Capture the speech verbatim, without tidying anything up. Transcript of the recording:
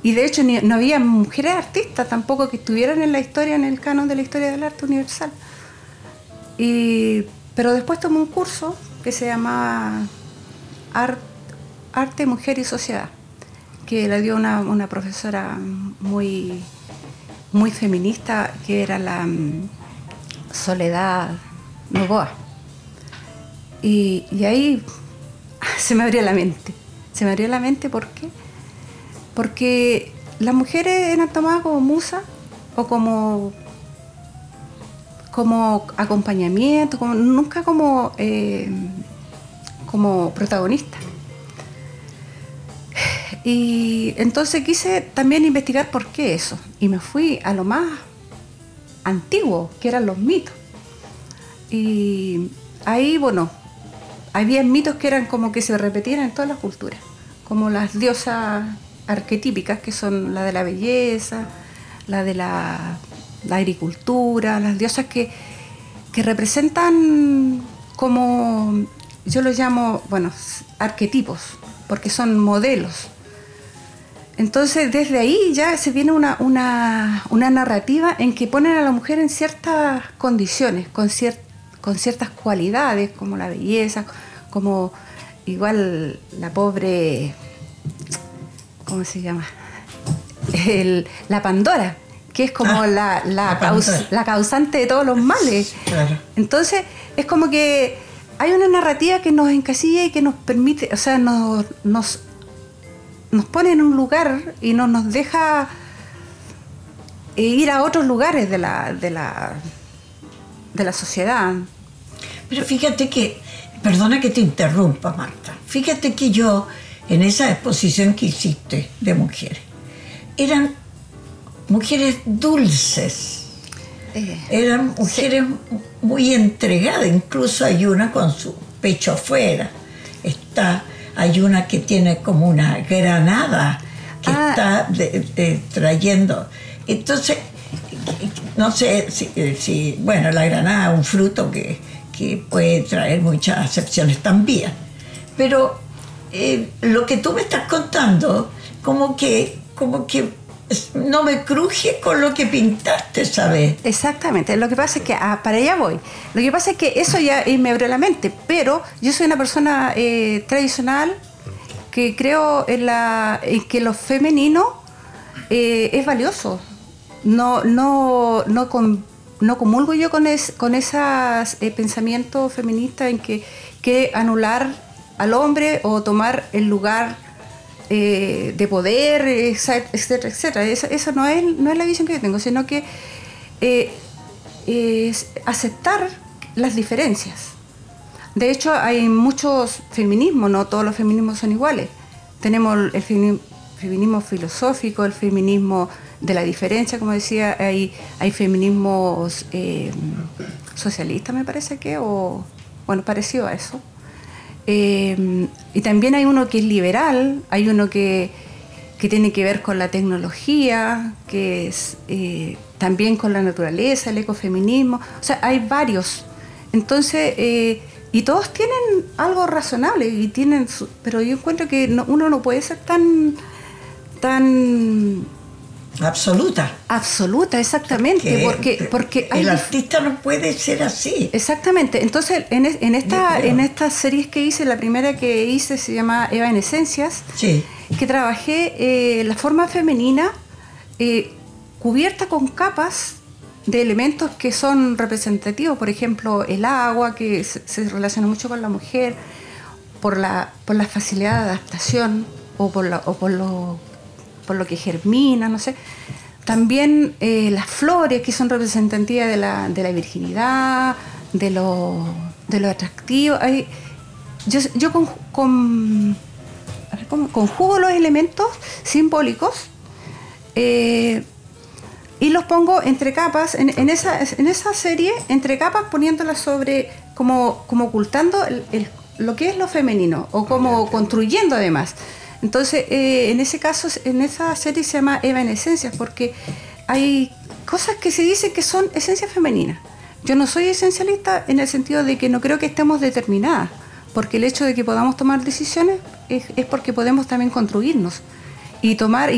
y de hecho ni, no había mujeres artistas tampoco que estuvieran en la historia, en el canon de la historia del arte universal. Y, pero después tomé un curso que se llamaba Art, Arte, Mujer y Sociedad, que la dio una, una profesora muy, muy feminista, que era la um, Soledad Novoa. Y, y ahí se me abrió la mente. Se me abrió la mente, ¿por qué? Porque las mujeres eran tomadas como musas o como, como acompañamiento, como, nunca como, eh, como protagonistas. Y entonces quise también investigar por qué eso. Y me fui a lo más antiguo, que eran los mitos. Y ahí, bueno, había mitos que eran como que se repetían en todas las culturas, como las diosas arquetípicas, que son la de la belleza, la de la, la agricultura, las diosas que, que representan como, yo los llamo, bueno, arquetipos, porque son modelos. Entonces desde ahí ya se viene una, una, una narrativa en que ponen a la mujer en ciertas condiciones, con, cier, con ciertas cualidades, como la belleza, como igual la pobre, ¿cómo se llama? El, la Pandora, que es como ah, la, la, la, caus, la causante de todos los males. Claro. Entonces es como que hay una narrativa que nos encasilla y que nos permite, o sea, nos, nos, nos pone en un lugar y no nos deja ir a otros lugares de la, de la, de la sociedad. Pero fíjate que, perdona que te interrumpa, Marta, fíjate que yo, en esa exposición que hiciste de mujeres, eran mujeres dulces, eh, eran mujeres sí. muy entregadas, incluso hay una con su pecho afuera, está, hay una que tiene como una granada que ah. está de, de, trayendo, entonces, no sé si, si, bueno, la granada es un fruto que, que puede traer muchas acepciones también, pero eh, lo que tú me estás contando, como que, como que no me cruje con lo que pintaste, ¿sabes? Exactamente, lo que pasa es que, ah, para allá voy, lo que pasa es que eso ya eh, me abrió la mente, pero yo soy una persona eh, tradicional que creo en, la, en que lo femenino eh, es valioso, no, no, no, con, no comulgo yo con, es, con esos eh, pensamientos feministas en que, que anular al hombre o tomar el lugar Eh, de poder, etcétera, etcétera. Eso, eso no, es, no es la visión que yo tengo, sino que eh, es aceptar las diferencias. De hecho, hay muchos feminismos, no todos los feminismos son iguales. Tenemos el feminismo, feminismo filosófico, el feminismo de la diferencia, como decía, hay, hay feminismos eh, socialistas, me parece que, o bueno, parecido a eso. Eh, y también hay uno que es liberal, hay uno que, que tiene que ver con la tecnología, que es eh, también con la naturaleza, el ecofeminismo, o sea, hay varios. Entonces, eh, y todos tienen algo razonable, y tienen su, pero yo encuentro que no, uno no puede ser tan... tan absoluta. Absoluta, exactamente, porque, porque, porque el hay, artista no puede ser así. Exactamente, entonces en, en, esta, en estas series que hice, la primera que hice se llama Eva en Esencias, sí. que trabajé eh, la forma femenina eh, cubierta con capas de elementos que son representativos, por ejemplo, el agua, que se, se relaciona mucho con la mujer, por la, por la facilidad de adaptación o por, la, o por lo... por lo que germina, no sé. También eh, las flores, que son representativas de la, de la virginidad, de lo, de lo atractivo. Hay, yo yo con, con, a ver, ¿cómo? conjugo los elementos simbólicos eh, y los pongo entre capas, en, en, esa, en esa serie, entre capas, poniéndolas sobre, como, como ocultando el, el, lo que es lo femenino, o como construyendo además. Entonces, eh, en ese caso, en esa serie se llama Eva en Esencias, porque hay cosas que se dicen que son esencias femeninas. Yo no soy esencialista en el sentido de que no creo que estemos determinadas, porque el hecho de que podamos tomar decisiones es, es porque podemos también construirnos y tomar